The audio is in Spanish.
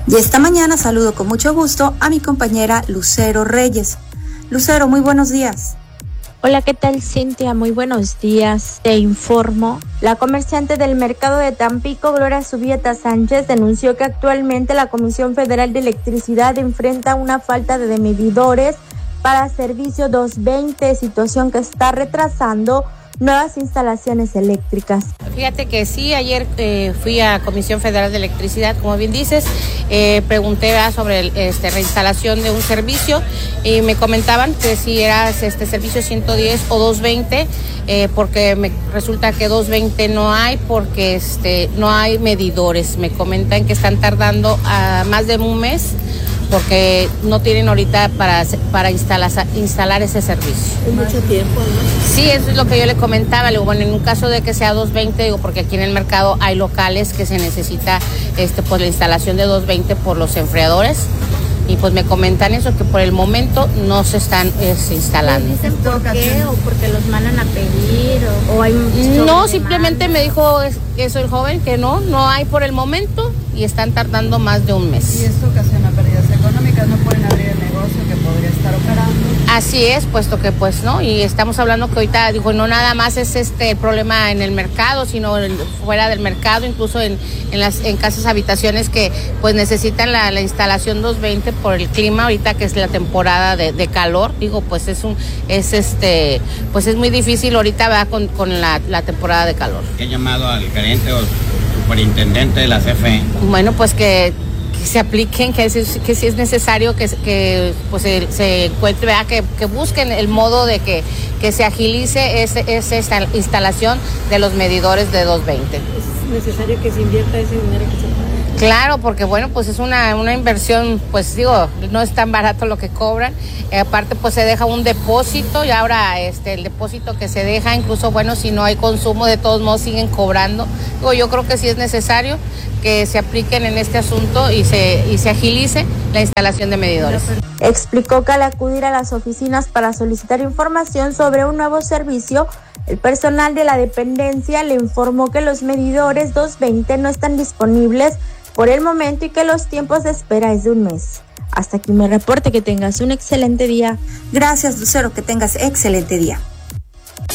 Y esta mañana saludo con mucho gusto a mi compañera Lucero Reyes. Lucero, muy buenos días. Hola, ¿qué tal, Cintia? Muy buenos días. Te informo. La comerciante del mercado de Tampico, Gloria Zubieta Sánchez, denunció que actualmente la Comisión Federal de Electricidad enfrenta una falta de medidores para servicio 220, situación que está retrasando nuevas instalaciones eléctricas. Fíjate que sí, ayer fui a Comisión Federal de Electricidad, como bien dices, pregunté sobre reinstalación de un servicio y me comentaban que si era servicio 110 o 220, porque resulta que 220 no hay porque no hay medidores. Me comentan que están tardando más de un mes porque no tienen ahorita para instalar ese servicio. Es mucho tiempo, ¿no? Sí, eso es lo que yo le comentaba. Le digo, bueno, en un caso de que sea 220, digo, porque aquí en el mercado hay locales que se necesita pues la instalación de 220 por los enfriadores. Y pues me comentan eso, que por el momento no se están instalando. ¿Dicen por qué o porque los mandan a pedir o hay No, simplemente me dijo eso el joven, que no hay por el momento y están tardando más de un mes. Y esto ocasiona pérdidas económicas, no pueden abrir el negocio que podría estar operando. Así es, puesto que pues no, y estamos hablando que ahorita, dijo, no nada más es el problema en el mercado, sino fuera del mercado, incluso en casas habitaciones que pues necesitan la instalación 220 por el clima ahorita que es la temporada de calor. Digo, pues pues es muy difícil ahorita va con la temporada de calor. ¿Qué llamado al gerente o superintendente de la CFE? Bueno, pues que se apliquen, que si es necesario que pues se encuentre, que busquen el modo de que se agilice esa instalación de los medidores de 220. Es necesario que se invierta ese dinero que se paga. Claro, porque bueno, pues es una inversión, pues digo, no es tan barato lo que cobran. Aparte, pues se deja un depósito y ahora el depósito que se deja, incluso bueno, si no hay consumo, de todos modos siguen cobrando. Digo, yo creo que sí es necesario que se apliquen en este asunto y se agilice la instalación de medidores. Explicó que al acudir a las oficinas para solicitar información sobre un nuevo servicio, el personal de la dependencia le informó que los medidores 220 no están disponibles por el momento y que los tiempos de espera es de un mes. Hasta aquí mi reporte, que tengas un excelente día. Gracias, Lucero, que tengas excelente día.